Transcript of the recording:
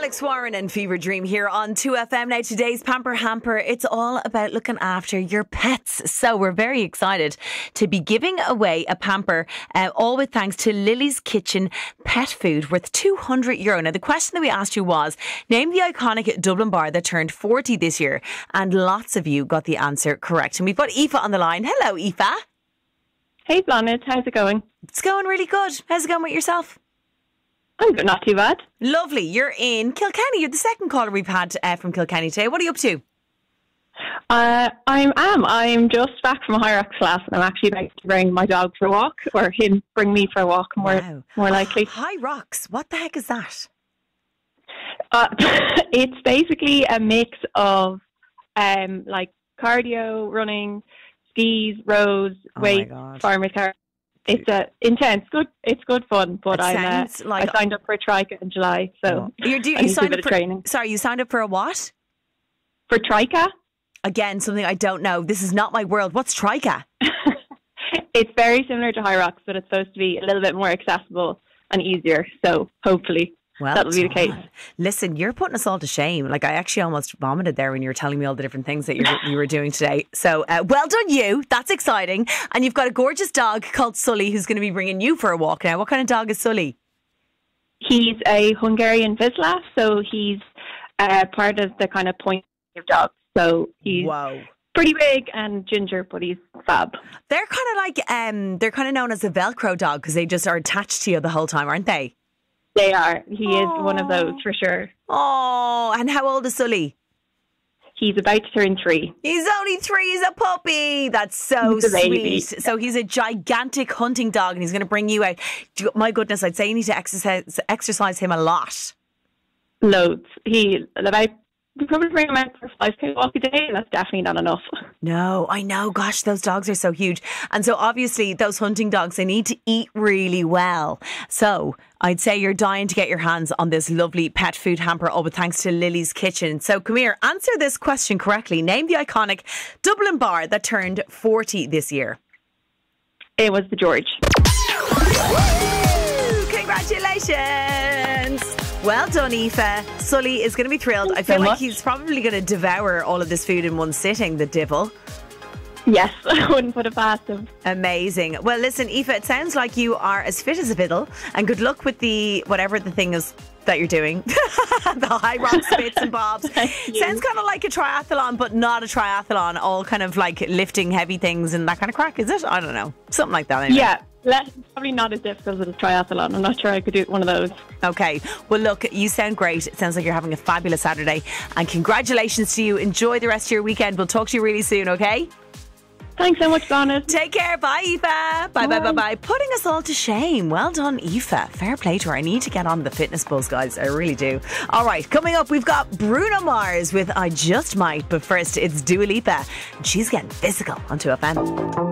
Alex Warren and Fever Dream here on 2FM. Now, today's Pamper Hamper, it's all about looking after your pets. So we're very excited to be giving away a pamper, all with thanks to Lily's Kitchen pet food worth €200. Now, the question that we asked you was, name the iconic Dublin bar that turned 40 this year. And lots of you got the answer correct. And we've got Aoife on the line. Hello, Aoife. Hey, Blonde, how's it going? It's going really good. How's it going with yourself? I'm good, not too bad. Lovely. You're in Kilkenny. You're the second caller we've had from Kilkenny today. What are you up to? I'm just back from a High Rocks class, and I'm actually about to bring my dog for a walk, or him bring me for a walk, more likely. High Rocks. What the heck is that? It's basically a mix of like cardio, running, skis, rows, weights, farmer's car. It's intense. Good. It's good fun. But I signed up for a Trika in July, so you signed up for training. Sorry, you signed up for a what? For Trika. Again, something I don't know. This is not my world. What's Trika? It's very similar to High Rocks, but it's supposed to be a little bit more accessible and easier. So hopefully. Well, that'll be the case. Listen, you're putting us all to shame. Like, I actually almost vomited there when you were telling me all the different things that you were doing today. So, well done you. That's exciting. And you've got a gorgeous dog called Sully who's going to be bringing you for a walk now. What kind of dog is Sully? He's a Hungarian Vizsla, so he's part of the kind of point of dogs. So he's pretty big and ginger, but he's fab. They're kind of like, they're kind of known as a Velcro dog because they just are attached to you the whole time, aren't they? They are. He is one of those for sure. Oh, and how old is Sully? He's about to turn 3. He's only 3. He's a puppy. That's so sweet. So he's a gigantic hunting dog and he's going to bring you out. My goodness, I'd say you need to exercise him a lot. Loads. We probably bring him out for a 5K walk a day, and that's definitely not enough. No, I know. Gosh, those dogs are so huge. And so obviously those hunting dogs, they need to eat really well. So I'd say you're dying to get your hands on this lovely pet food hamper, all with thanks to Lily's Kitchen. So come here, answer this question correctly. Name the iconic Dublin bar that turned 40 this year. It was the George. Woo! Congratulations. Well done, Aoife. Sully is going to be thrilled. I feel like he's probably going to devour all of this food in one sitting, the devil. Yes, I wouldn't put it past him. Amazing. Well, listen, Aoife, it sounds like you are as fit as a fiddle, and good luck with whatever the thing is that you're doing. The High Rocks bits and bobs. Sounds kind of like a triathlon, but not a triathlon. All kind of like lifting heavy things and that kind of crack, is it? I don't know. Something like that. Anyway. Yeah. Probably not as difficult as a triathlon. I'm not sure I could do one of those. Okay. Well, look, you sound great. It sounds like you're having a fabulous Saturday. And congratulations to you. Enjoy the rest of your weekend. We'll talk to you really soon, okay? Thanks so much, Donna. Take care. Bye, Aoife. Bye. Putting us all to shame. Well done, Aoife. Fair play to her. I need to get on the fitness buzz, guys. I really do. All right. Coming up, we've got Bruno Mars with I Just Might. But first, it's Dua Lipa. And she's getting physical on 2FM.